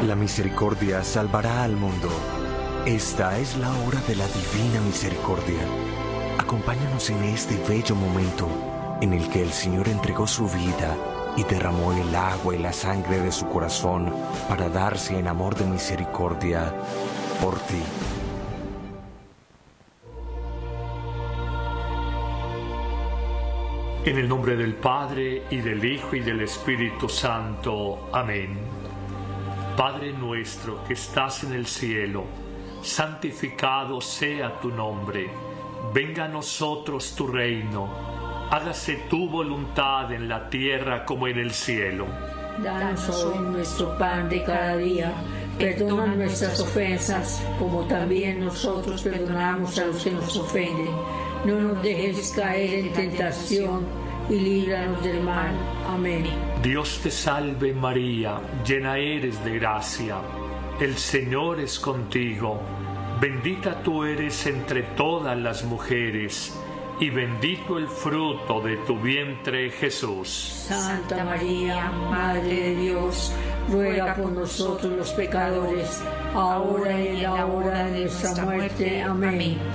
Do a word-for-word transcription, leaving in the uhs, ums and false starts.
La misericordia salvará al mundo. Esta es la hora de la divina misericordia. Acompáñanos en este bello momento en el que el Señor entregó su vida y derramó el agua y la sangre de su corazón para darse en amor de misericordia por ti. En el nombre del Padre, y del Hijo, y del Espíritu Santo. Amén. Padre nuestro que estás en el cielo, santificado sea tu nombre. Venga a nosotros tu reino. Hágase tu voluntad en la tierra como en el cielo. Danos hoy nuestro pan de cada día. Perdona nuestras ofensas, como también nosotros perdonamos a los que nos ofenden. No nos dejes caer en tentación y líbranos del mal. Amén. Dios te salve María, llena eres de gracia. El Señor es contigo. Bendita tú eres entre todas las mujeres, y bendito el fruto de tu vientre, Jesús. Santa María, Madre de Dios, ruega por nosotros los pecadores, ahora y en la hora de nuestra muerte. Amén.